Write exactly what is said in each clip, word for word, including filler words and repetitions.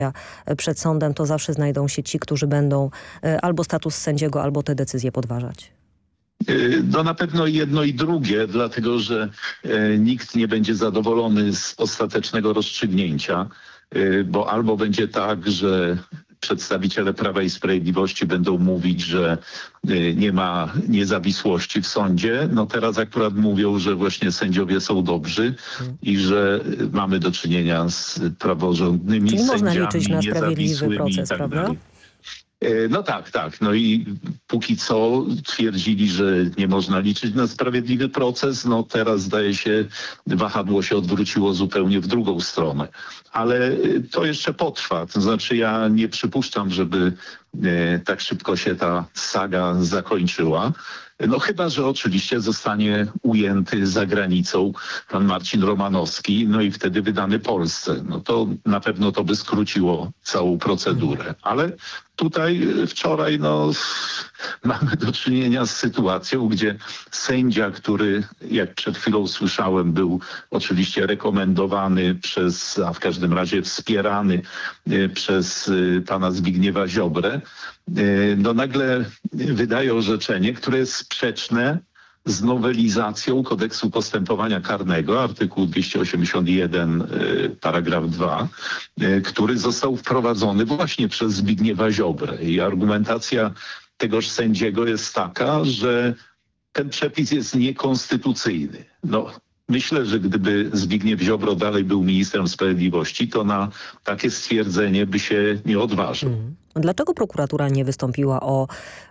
przed sądem, to zawsze znajdą się ci, którzy będą albo status sędziego, albo te decyzje podważać. No na pewno jedno i drugie, dlatego że e, nikt nie będzie zadowolony z ostatecznego rozstrzygnięcia, e, bo albo będzie tak, że przedstawiciele Prawa i Sprawiedliwości będą mówić, że e, nie ma niezawisłości w sądzie. No teraz akurat mówią, że właśnie sędziowie są dobrzy hmm. i że mamy do czynienia z praworządnymi Czyli sędziami, można liczyć na sprawiedliwy proces, tak prawda? dalej. No tak, tak. No i póki co twierdzili, że nie można liczyć na sprawiedliwy proces. No teraz zdaje się, wahadło się odwróciło zupełnie w drugą stronę. Ale to jeszcze potrwa. To znaczy ja nie przypuszczam, żeby e, tak szybko się ta saga zakończyła. No chyba, że oczywiście zostanie ujęty za granicą pan Marcin Romanowski, no i wtedy wydany Polsce. No to na pewno to by skróciło całą procedurę. Ale tutaj wczoraj no, mamy do czynienia z sytuacją, gdzie sędzia, który jak przed chwilą słyszałem, był oczywiście rekomendowany przez, a w każdym razie wspierany przez pana Zbigniewa Ziobrę, no nagle wydaje orzeczenie, które jest sprzeczne z nowelizacją kodeksu postępowania karnego, artykuł dwieście osiemdziesiąt jeden, paragraf dwa, który został wprowadzony właśnie przez Zbigniewa Ziobrę. I argumentacja tegoż sędziego jest taka, że ten przepis jest niekonstytucyjny. No, myślę, że gdyby Zbigniew Ziobro dalej był ministrem sprawiedliwości, to na takie stwierdzenie by się nie odważył. Mm. Dlaczego prokuratura nie wystąpiła o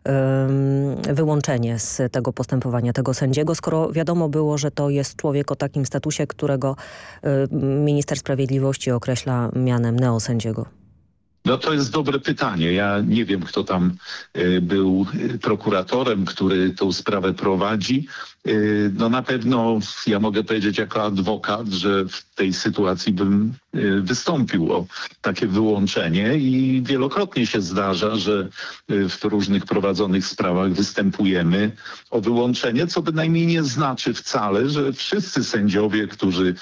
ym, wyłączenie z tego postępowania tego sędziego, skoro wiadomo było, że to jest człowiek o takim statusie, którego y, minister sprawiedliwości określa mianem neosędziego? No to jest dobre pytanie. Ja nie wiem, kto tam y, był prokuratorem, który tę sprawę prowadzi. Y, no na pewno ja mogę powiedzieć jako adwokat, że w tej sytuacji bym y, wystąpił o takie wyłączenie i wielokrotnie się zdarza, że y, w różnych prowadzonych sprawach występujemy o wyłączenie, co bynajmniej nie znaczy wcale, że wszyscy sędziowie, którzy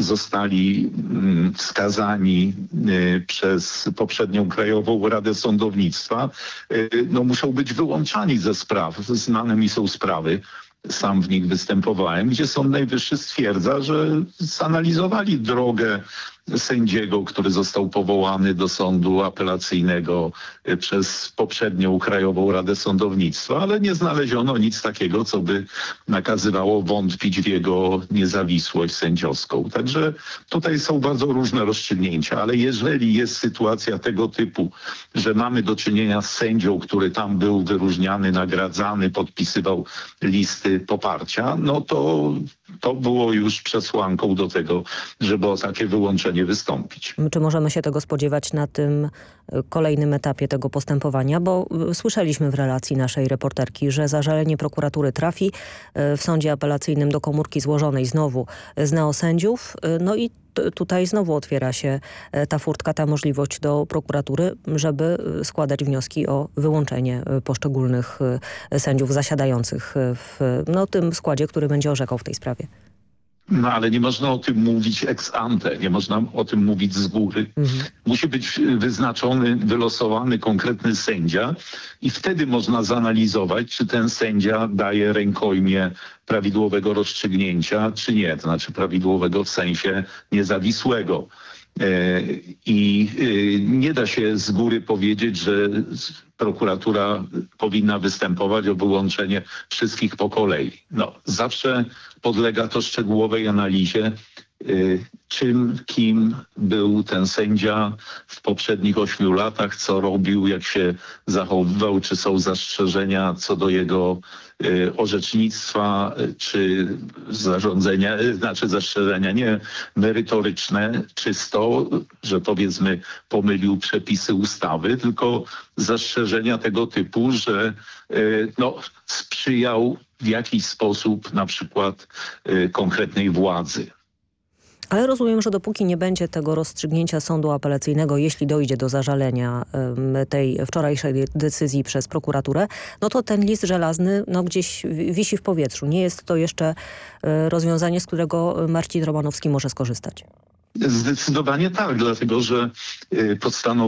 zostali y, wskazani y, przez poprzednią Krajową Radę Sądownictwa, y, no muszą być wyłączani ze spraw. Znane mi są sprawy, sam w nich występowałem, gdzie Sąd Najwyższy stwierdza, że zanalizowali drogę sędziego, który został powołany do sądu apelacyjnego przez poprzednią Krajową Radę Sądownictwa, ale nie znaleziono nic takiego, co by nakazywało wątpić w jego niezawisłość sędziowską. Także tutaj są bardzo różne rozstrzygnięcia, ale jeżeli jest sytuacja tego typu, że mamy do czynienia z sędzią, który tam był wyróżniany, nagradzany, podpisywał listy poparcia, no to to było już przesłanką do tego, żeby o takie wyłączenie wystąpić. Czy możemy się tego spodziewać na tym kolejnym etapie tego postępowania? Bo słyszeliśmy w relacji naszej reporterki, że zażalenie prokuratury trafi w sądzie apelacyjnym do komórki złożonej znowu z neosędziów. No i tutaj znowu otwiera się ta furtka, ta możliwość do prokuratury, żeby składać wnioski o wyłączenie poszczególnych sędziów zasiadających w no, tym składzie, który będzie orzekał w tej sprawie. No ale nie można o tym mówić ex ante, nie można o tym mówić z góry. Mhm. Musi być wyznaczony, wylosowany konkretny sędzia i wtedy można zanalizować, czy ten sędzia daje rękojmię prawidłowego rozstrzygnięcia, czy nie. To znaczy prawidłowego w sensie niezawisłego. I nie da się z góry powiedzieć, że prokuratura powinna występować o wyłączenie wszystkich po kolei. No, zawsze podlega to szczegółowej analizie, czym, kim był ten sędzia w poprzednich ośmiu latach, co robił, jak się zachowywał, czy są zastrzeżenia co do jego orzecznictwa, czy zarządzenia, znaczy zastrzeżenia nie merytoryczne, czysto, że powiedzmy pomylił przepisy ustawy, tylko zastrzeżenia tego typu, że no, sprzyjał w jakiś sposób na przykład konkretnej władzy. Ale rozumiem, że dopóki nie będzie tego rozstrzygnięcia sądu apelacyjnego, jeśli dojdzie do zażalenia tej wczorajszej decyzji przez prokuraturę, no to ten list żelazny no, gdzieś wisi w powietrzu. Nie jest to jeszcze rozwiązanie, z którego Marcin Romanowski może skorzystać. Zdecydowanie tak, dlatego że postanowienie